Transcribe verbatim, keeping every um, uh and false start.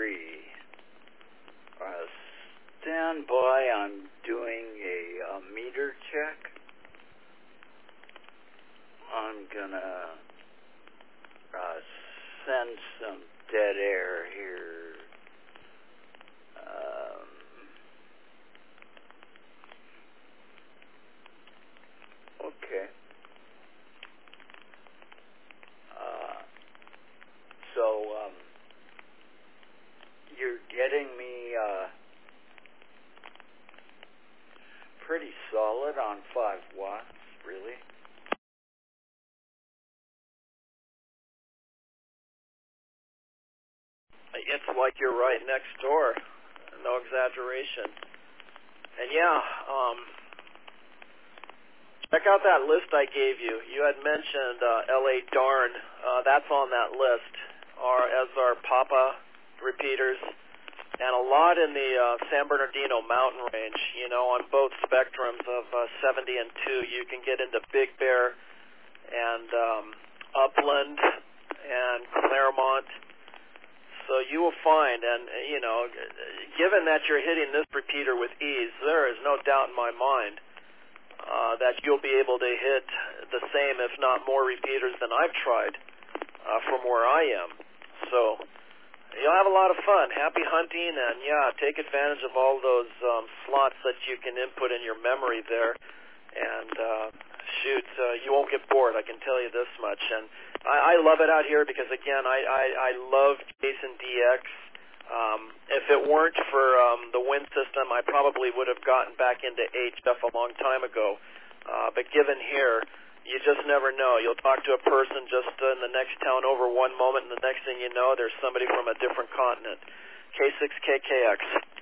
three. Uh, stand by. I'm doing a, a meter check. I'm gonna uh, send some dead air here. Um, okay. Uh, so um, you're getting me uh, pretty solid on five watts, really? It's like you're right next door. No exaggeration. And yeah, um, check out that list I gave you. You had mentioned uh, L A Darn. Uh, that's on that list, our, as our Papa repeaters. And a lot in the uh, San Bernardino mountain range, you know, on both spectrums of uh, seventy and two. You can get into Big Bear and um, Upland and Claremont. So you will find, and, you know, given that you're hitting this repeater with ease, there is no doubt in my mind uh, that you'll be able to hit the same, if not more, repeaters than I've tried uh, from where I am. So you'll have a lot of fun. Happy hunting, and, yeah, take advantage of all those um, slots that you can input in your memory there. And, uh, shoot, uh, you won't get bored, I can tell you this much. And I, I love it out here because, again, I, I, I love Jason D X. Um, if it weren't for um, the wind system, I probably would have gotten back into H F a long time ago. Uh, but given here, you just never know. You'll talk to a person just in the next town over one moment, and the next thing you know, there's somebody from a different continent. K six K K X.